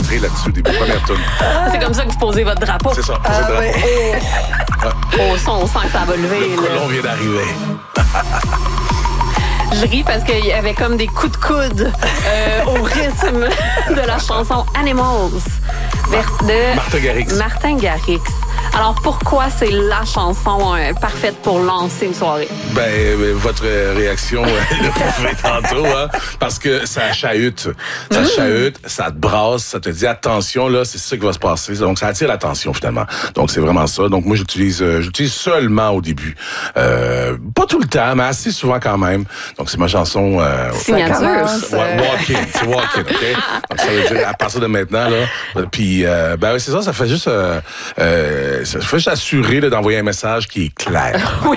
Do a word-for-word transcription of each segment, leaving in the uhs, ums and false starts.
entrée là-dessus, au début, première tune. C'est comme ça que vous posez votre drapeau. C'est ça, posez Ah, le drapeau. Oui. Au son, on sent que ça va lever. Le colon vient d'arriver. Je ris parce qu'il y avait comme des coups de coude euh, au rythme de la chanson Animals de Martin Garrix. Martin Garrix. Alors, pourquoi c'est la chanson euh, parfaite pour lancer une soirée? Ben, euh, votre réaction, elle l'a prouvé tantôt, hein, parce que ça chahute. Ça Mmh. chahute, ça te brasse, ça te dit attention, là, c'est ça qui va se passer. Donc, ça attire l'attention, finalement. Donc, c'est vraiment ça. Donc, moi, j'utilise euh, j'utilise seulement au début. Euh, pas tout le temps, mais assez souvent quand même. Donc, c'est ma chanson... Euh, Signature. Wa- Walk in, c'est walk in, OK? Donc, ça veut dire, à partir de maintenant, là, puis, euh, ben oui, c'est ça, ça fait juste... Euh, euh, ça fait juste assurer là, d'envoyer un message qui est clair. Oui,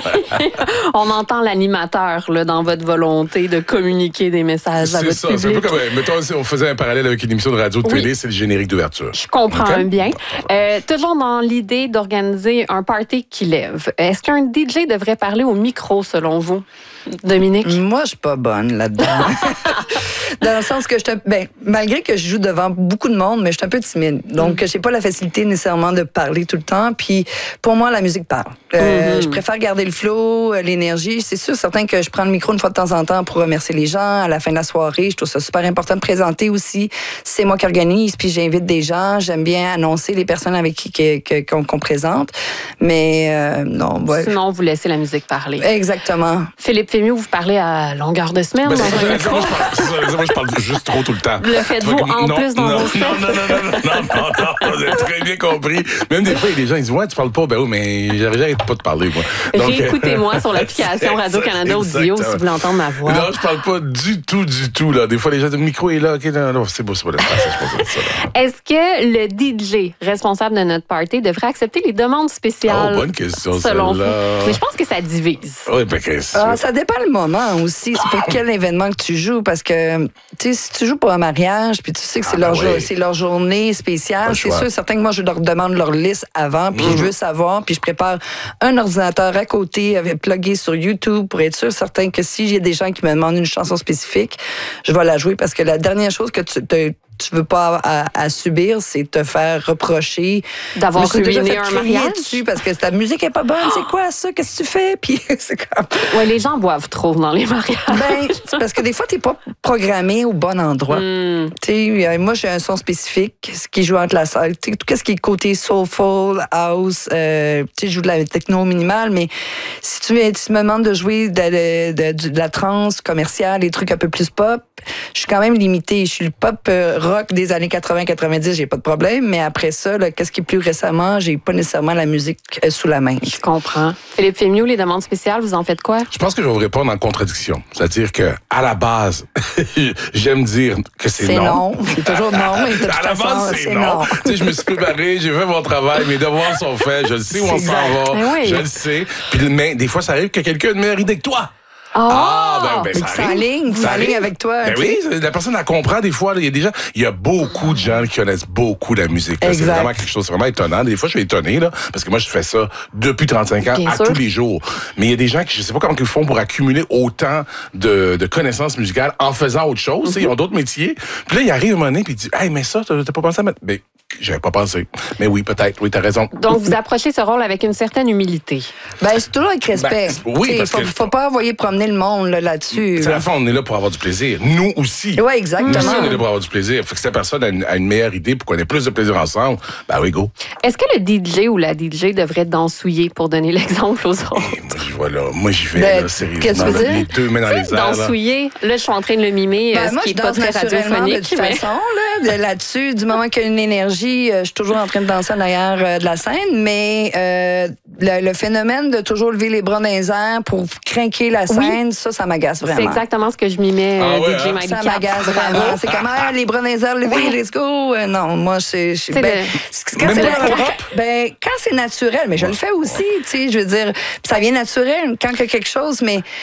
on entend l'animateur là, dans votre volonté de communiquer des messages à C'est votre ça, public. c'est un peu comme, mettons, si on faisait un parallèle avec une émission de radio de Oui. télé, c'est le générique d'ouverture. Je comprends Okay? bien. Euh, toujours dans l'idée d'organiser un party qui lève. Est-ce qu'un D J devrait parler au micro, selon vous, Dominique? Moi, je suis pas bonne là-dedans. Dans le sens que je suis, ben, malgré que je joue devant beaucoup de monde, mais je suis un peu timide. Donc, mm. j'ai pas la facilité nécessairement de parler tout le temps. Puis, pour moi, la musique parle. Euh, mm-hmm. Je préfère garder le flow, l'énergie. C'est sûr, certain que je prends le micro une fois de temps en temps pour remercier les gens à la fin de la soirée. Je trouve ça super important de présenter aussi. C'est moi qui organise, puis j'invite des gens. J'aime bien annoncer les personnes avec qui que, que, qu'on, qu'on présente. Mais euh, non, ouais. Sinon, vous laissez la musique parler. Exactement. Philippe Fémieux, vous parlez à longueur de semaine Ben, dans c'est, un ça, micro. moi, je parle, c'est ça, moi, je parle juste trop tout le temps. Le faites-vous en non, plus dans non, vos sets? non, non, non, non, non, non, non, vous avez très bien compris. Même des fois, il y a des gens qui disent, ouais, tu parles pas. Ben oui, mais j'arrête pas de parler, moi. Donc, réécoutez-moi sur l'application Radio-Canada Audio si vous voulez entendre ma voix. Non, je parle pas du tout, du tout, là. Des fois, les gens disent, le micro est là. OK, non, non, c'est beau, c'est pas le français, je pense que c'est ça. Là. Est-ce que le D J responsable de notre party devrait accepter les demandes spéciales? Oh, bonne question, selon celle-là. vous? Mais je pense que ça divise. Oui, ben, qu'est-ce Ah, ça dépend le moment aussi. C'est pour quel événement que tu joues. Parce que, tu sais, si tu joues pour un mariage, puis tu sais que c'est, Ah, leur, ben jour, oui. c'est leur journée spéciale, c'est choix. sûr, certain que moi, je leur demande leur liste avant, puis Mm-hmm. je veux savoir, puis je prépare un ordinateur à côté, avec plugué sur YouTube, pour être sûr, certain que si j'ai des gens qui me demandent une chanson spécifique, je vais la jouer. Parce que la dernière chose que tu te tu veux pas à, à subir, c'est te faire reprocher d'avoir Je me suis déjà ruiné fait un crier mariage dessus parce que ta musique est pas bonne. C'est quoi ça? Qu'est-ce que tu fais? Puis c'est comme... Ouais, les gens boivent trop dans les mariages. Ben, c'est parce que des fois, t'es pas programmé au bon endroit. Mm. Tu sais, moi, j'ai un son spécifique, ce qui joue entre la salle. Tu sais, tout ce qui est côté soulful, house, euh, tu sais, je joue de la techno minimale, mais si tu, tu me demandes de jouer de, de, de, de la trance commerciale, des trucs un peu plus pop, je suis quand même limitée. Je suis le pop euh, rock des années quatre-vingts quatre-vingt-dix, j'ai pas de problème, mais après ça, là, qu'est-ce qui est plus récemment, j'ai pas nécessairement la musique euh, sous la main. Je comprends. Philippe Fémieux, les demandes spéciales, vous en faites quoi? Je pense que je vais vous répondre en contradiction. C'est-à-dire que, à la base, j'aime dire que c'est, c'est non. non. C'est toujours non, mais de toute À la façon, base, c'est, c'est non. non. Tu sais, je me suis préparé, j'ai fait mon travail, mes devoirs sont faits, je le sais où on C'est s'en va, Mais oui. je le sais. Puis, mais des fois, ça arrive que quelqu'un a une meilleure idée que toi. Oh! Ah, ben, ben, Mais ça tu arrive. s'enlignes, tu Ça s'enlignes arrive. avec toi. Ben tu oui, sais. la personne, elle comprend des fois. là, Il y a des gens, il y a beaucoup de gens qui connaissent beaucoup la musique. là. C'est Exact. vraiment quelque chose, c'est vraiment étonnant. Des fois, je suis étonné, là, parce que moi, je fais ça depuis trente-cinq ans, Bien à sûr. tous les jours. Mais il y a des gens qui, je sais pas comment ils font pour accumuler autant de, de connaissances musicales en faisant autre chose. tu sais, Ils ont d'autres métiers. Puis là, il arrive un moment donné, puis il dit, hey, mais ça, t'as, t'as pas pensé à mettre. Ben, j'avais pas pensé. Mais oui, peut-être. Oui, t'as raison. Donc, vous approchez ce rôle avec une certaine humilité. Ben, c'est toujours avec respect. Ben, oui, Tu sais, parce faut, que- faut pas envoyer promener le monde là, là-dessus. C'est la fin, on est là pour avoir du plaisir. Nous aussi. Oui, Nous exactement. aussi, on est là pour avoir du plaisir. Faut que cette personne a une, a une meilleure idée pour qu'on ait plus de plaisir ensemble. Ben oui, go. Est-ce que le D J ou la D J devrait dansouiller, pour donner l'exemple aux autres? Et moi, j'y vois là. Moi, j'y vais, Ben, là, sérieusement. qu'est-ce que tu veux là, dire? les deux mains dans les airs. là. Dansouiller, là, je suis en train de le mimer, Ben, euh, moi, ce qui je n'est pas danse très naturellement de radiophonique. toute mais- façon. Là, de- là-dessus, du moment qu'il y a une énergie, euh, je suis toujours en train de danser en arrière euh, de la scène, mais euh, le, le phénomène de toujours lever les bras dans les airs pour craquer la scène, ça, ça m'agace vraiment. C'est exactement ce que je mimais, Ah euh, ouais, D J hein? Mighty Ça Cat. m'agace vraiment. C'est comme ah, les bras dans les airs levés, let's go. Euh, non, moi, c'est. je- C'est Ben, le- c'est- quand Même c'est pas naturel, la pop? ben, quand c'est naturel, mais je le fais aussi, tu sais, je veux dire, ça vient naturel quand il y a quelque chose, mais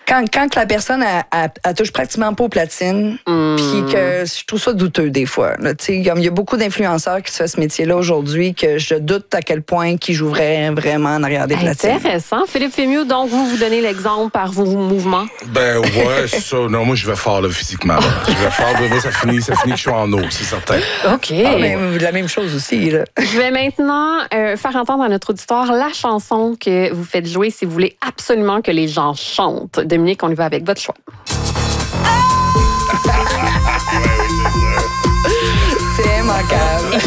quand, quand la personne elle, elle, elle touche pratiquement pas aux platines, Mm. puis que je trouve ça douteux des fois. là. Tu sais, Il y, a- il y a beaucoup d'influenceurs qui se font ce métier-là aujourd'hui que je doute à quel point qu'ils joueraient vraiment en arrière des platines. Intéressant. Philippe Fémieux, donc vous vous donnez l'exemple par vos mouvements. Ben ouais, c'est ça. Non, moi, je vais fort, là, physiquement. Là. Je vais fort, moi, ça finit, ça finit que je suis en eau, c'est certain. OK. Ah, ben, la même chose aussi. Là. Je vais maintenant euh, faire entendre à notre auditoire la chanson que vous faites jouer si vous voulez absolument que les gens chantent. Dominique, on y va avec votre choix.